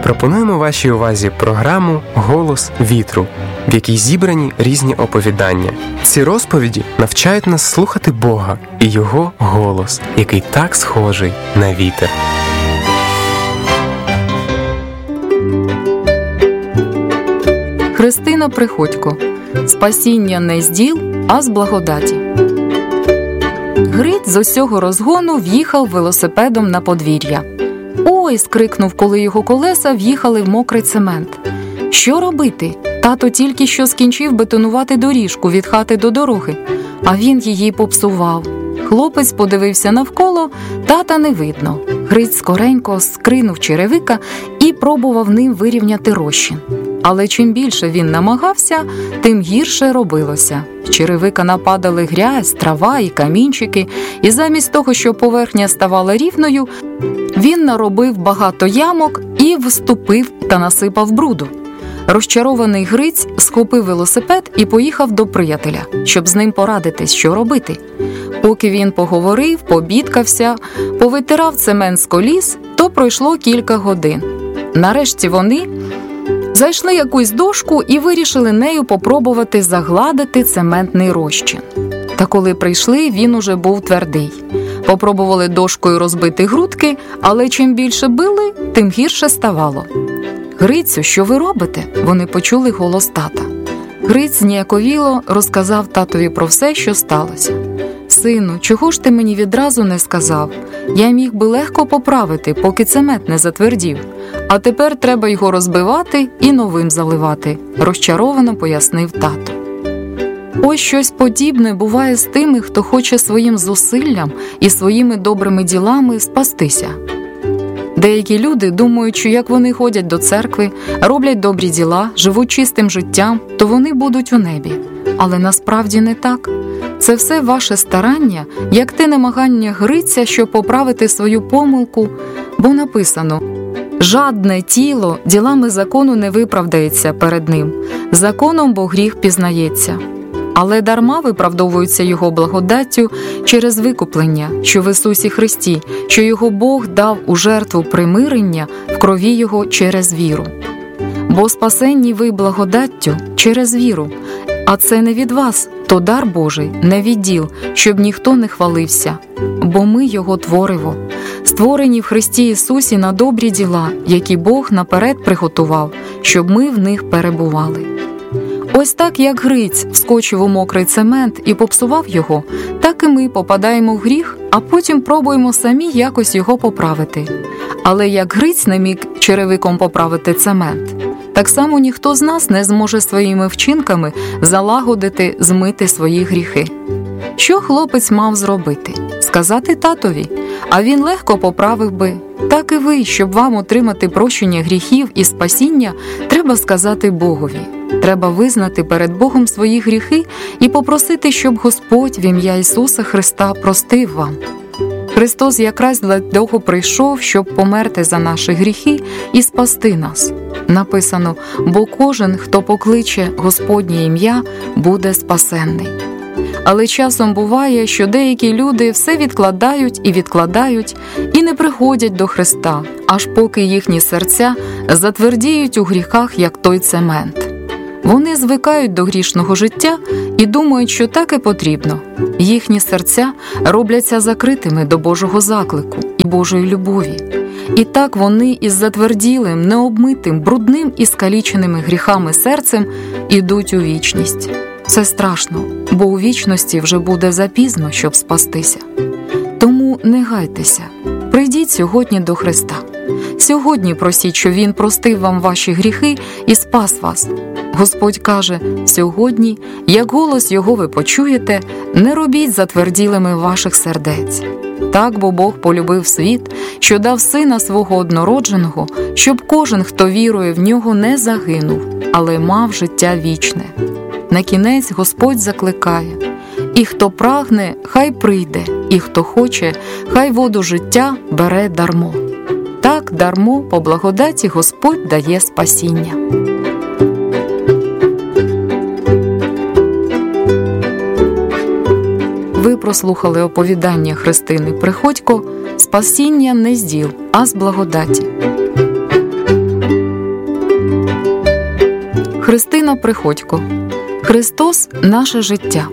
Пропонуємо вашій увазі програму «Голос вітру», в якій зібрані різні оповідання. Ці розповіді навчають нас слухати Бога і Його голос, який так схожий на вітер. Христина Приходько. Спасіння не з діл, а з благодаті. Гриць з усього розгону в'їхав велосипедом на подвір'я. «Ой!» – скрикнув, коли його колеса в'їхали в мокрий цемент. Що робити? Тато тільки що скінчив бетонувати доріжку від хати до дороги, а він її попсував. Хлопець подивився навколо, тата не видно. Гриць скоренько скринув черевика і пробував ним вирівняти розчин. Але чим більше він намагався, тим гірше робилося. З черевика нападали грязь, трава і камінчики, і замість того, щоб поверхня ставала рівною, він наробив багато ямок і вступив та насипав бруду. Розчарований Гриць схопив велосипед і поїхав до приятеля, щоб з ним порадитись, що робити. Поки він поговорив, побідкався, повитирав цемент з коліс, то пройшло кілька годин. Нарешті вони знайшли якусь дошку і вирішили нею попробувати загладити цементний розчин. Та коли прийшли, він уже був твердий. Попробували дошкою розбити грудки, але чим більше били, тим гірше ставало. «Грицю, що ви робите?» – вони почули голос тата. Гриць зніяковіло розказав татові про все, що сталося. «Сину, чого ж ти мені відразу не сказав? Я міг би легко поправити, поки цемент не затвердів. А тепер треба його розбивати і новим заливати», – розчаровано пояснив тато. Ось щось подібне буває з тими, хто хоче своїм зусиллям і своїми добрими ділами спастися. Деякі люди думають, що як вони ходять до церкви, роблять добрі діла, живуть чистим життям, то вони будуть у небі. Але насправді не так. Це все ваше старання, як те намагання Гриця, щоб поправити свою помилку, бо написано: «Жадне тіло ділами закону не виправдається перед ним, законом бо гріх пізнається». Але дарма виправдовуються Його благодаттю через викуплення, що в Ісусі Христі, що Його Бог дав у жертву примирення в крові Його через віру. Бо спасенні ви благодаттю через віру, а це не від вас, то дар Божий, не від діл, щоб ніхто не хвалився. Бо ми Його твориво, створені в Христі Ісусі на добрі діла, які Бог наперед приготував, щоб ми в них перебували. Ось так, як Гриць вскочив у мокрий цемент і попсував його, так і ми попадаємо в гріх, а потім пробуємо самі якось його поправити. Але як Гриць не міг черевиком поправити цемент, так само ніхто з нас не зможе своїми вчинками залагодити, змити свої гріхи. Що хлопець мав зробити? Сказати татові, а він легко поправив би. Так і ви, щоб вам отримати прощення гріхів і спасіння, треба сказати Богові. Треба визнати перед Богом свої гріхи і попросити, щоб Господь в ім'я Ісуса Христа простив вам. Христос якраз для того прийшов, щоб померти за наші гріхи і спасти нас. Написано: «Бо кожен, хто покличе Господнє ім'я, буде спасенний». Але часом буває, що деякі люди все відкладають і не приходять до Христа, аж поки їхні серця затвердіють у гріхах, як той цемент. Вони звикають до грішного життя і думають, що так і потрібно. Їхні серця робляться закритими до Божого заклику і Божої любові. І так вони із затверділим, необмитим, брудним і скаліченими гріхами серцем ідуть у вічність. Це страшно, бо у вічності вже буде запізно, щоб спастися. Тому не гайтеся, прийдіть сьогодні до Христа. Сьогодні просіть, що Він простив вам ваші гріхи і спас вас. Господь каже: сьогодні, як голос Його ви почуєте, не робіть затверділими ваших сердець. Так, бо Бог полюбив світ, що дав Сина Свого однородженого, щоб кожен, хто вірує в Нього, не загинув, але мав життя вічне. На кінець Господь закликає: і хто прагне, хай прийде, і хто хоче, хай воду життя бере дармо. Так дармо по благодаті Господь дає спасіння. Ви прослухали оповідання Христини Приходько «Спасіння не з діл, а з благодаті». Христина Приходько. Христос – наше життя.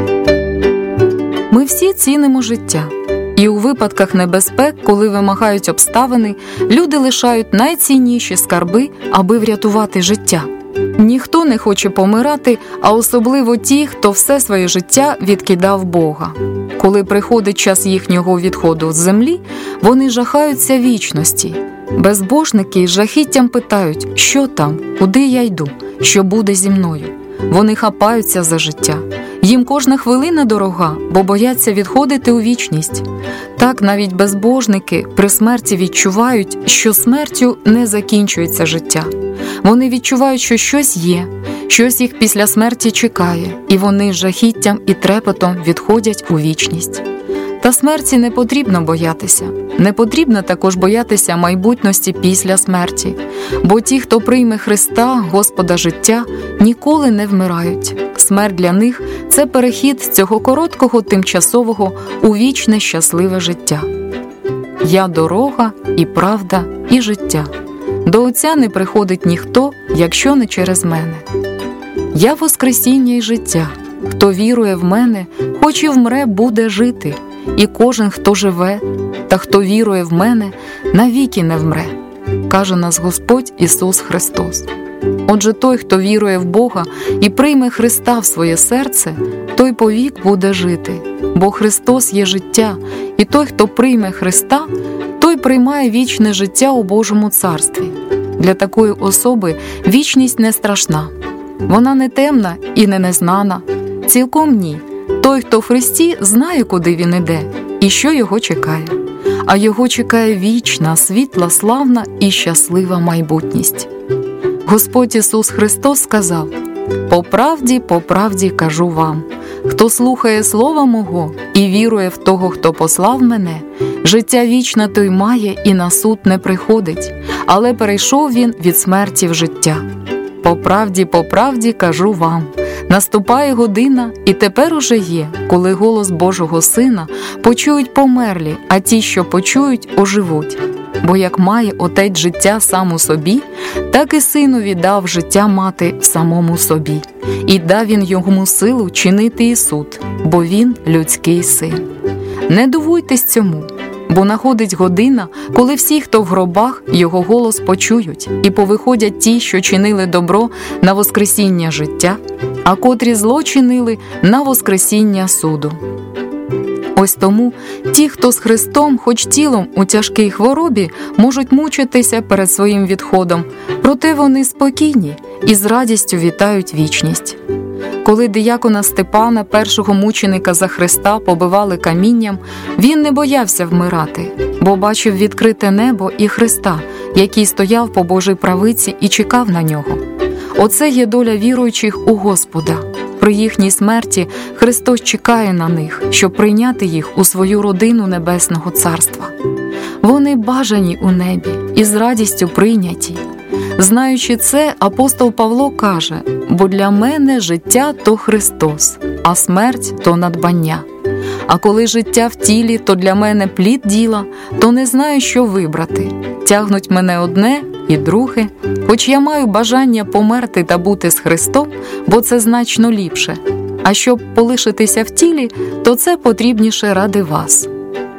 Ми всі цінимо життя. І у випадках небезпек, коли вимагають обставини, люди лишають найцінніші скарби, аби врятувати життя. Ніхто не хоче помирати, а особливо ті, хто все своє життя відкидав Бога. Коли приходить час їхнього відходу з землі, вони жахаються вічності. Безбожники з жахіттям питають, що там, куди я йду, що буде зі мною. Вони хапаються за життя. Їм кожна хвилина дорога, бо бояться відходити у вічність. Так навіть безбожники при смерті відчувають, що смертю не закінчується життя. Вони відчувають, що щось є, щось їх після смерті чекає, і вони з жахіттям і трепетом відходять у вічність. Та смерті не потрібно боятися. Не потрібно також боятися майбутності після смерті, бо ті, хто прийме Христа, Господа життя, ніколи не вмирають. Смерть для них – це перехід з цього короткого тимчасового у вічне щасливе життя. «Я – дорога, і правда, і життя. До Отця не приходить ніхто, якщо не через мене. Я – воскресіння і життя. Хто вірує в мене, хоч і вмре, буде жити. І кожен, хто живе, та хто вірує в мене, навіки не вмре», – каже нас Господь Ісус Христос. Отже, той, хто вірує в Бога і прийме Христа в своє серце, той повік буде жити, бо Христос є життя, і той, хто прийме Христа, той приймає вічне життя у Божому Царстві. Для такої особи вічність не страшна. Вона не темна і не незнана. Цілком ні. Той, хто в Христі, знає, куди він іде і що його чекає. А його чекає вічна, світла, славна і щаслива майбутність. Господь Ісус Христос сказав: по правді кажу вам, хто слухає слова Мого і вірує в того, хто послав мене, життя вічне той має і на суд не приходить, але перейшов він від смерті в життя. По правді кажу вам, наступає година, і тепер уже є, коли голос Божого Сина почують померлі, а ті, що почують, оживуть. Бо як має Отець життя сам у собі, так і Синові дав життя мати самому собі. І дав він йому силу чинити і суд, бо він людський син. Не дивуйтесь цьому, бо находить година, коли всі, хто в гробах, його голос почують, і повиходять ті, що чинили добро, на воскресіння життя, а котрі зло чинили на воскресіння суду. Ось тому ті, хто з Христом, хоч тілом у тяжкій хворобі, можуть мучитися перед своїм відходом, проте вони спокійні і з радістю вітають вічність. Коли диякона Степана, першого мученика за Христа, побивали камінням, він не боявся вмирати, бо бачив відкрите небо і Христа, який стояв по Божій правиці і чекав на нього. Оце є доля віруючих у Господа. При їхній смерті Христос чекає на них, щоб прийняти їх у свою родину Небесного Царства. Вони бажані у небі і з радістю прийняті. Знаючи це, апостол Павло каже: «Бо для мене життя – то Христос, а смерть – то надбання. А коли життя в тілі, то для мене плід діла, то не знаю, що вибрати. Тягнуть мене одне і друге, хоч я маю бажання померти та бути з Христом, бо це значно ліпше. А щоб полишитися в тілі, то це потрібніше ради вас».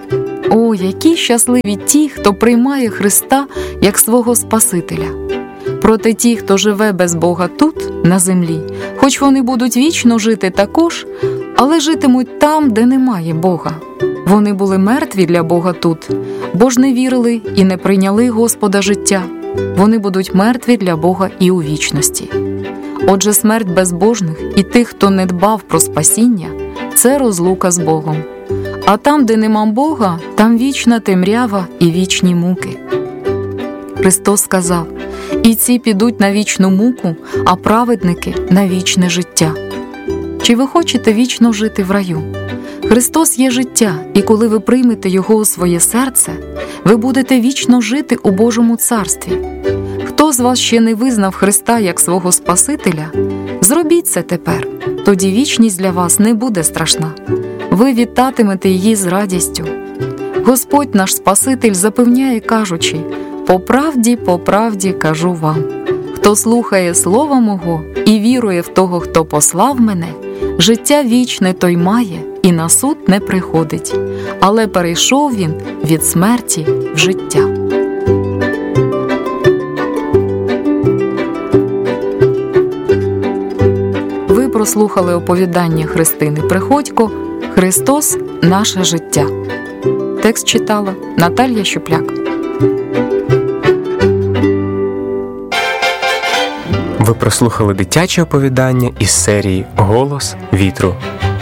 О, які щасливі ті, хто приймає Христа як свого Спасителя! Проте ті, хто живе без Бога тут, на землі, хоч вони будуть вічно жити також, але житимуть там, де немає Бога. Вони були мертві для Бога тут, бо ж не вірили і не прийняли Господа життя. Вони будуть мертві для Бога і у вічності. Отже, смерть безбожних і тих, хто не дбав про спасіння – це розлука з Богом. А там, де нема Бога, там вічна темрява і вічні муки. Христос сказав: «І ці підуть на вічну муку, а праведники – на вічне життя». Чи ви хочете вічно жити в раю? Христос є життя, і коли ви приймете Його у своє серце, ви будете вічно жити у Божому Царстві. Хто з вас ще не визнав Христа як свого Спасителя, зробіть це тепер, тоді вічність для вас не буде страшна. Ви вітатимете її з радістю. Господь наш Спаситель запевняє, кажучи: по правді кажу вам, хто Хто слухає слова мого і вірує в того, хто послав мене, життя вічне той має і на суд не приходить, але перейшов він від смерті в життя. Ви прослухали оповідання Христини Приходько «Христос – наше життя». Текст читала Наталія Щупляк. Ви прослухали дитяче оповідання із серії «Голос вітру».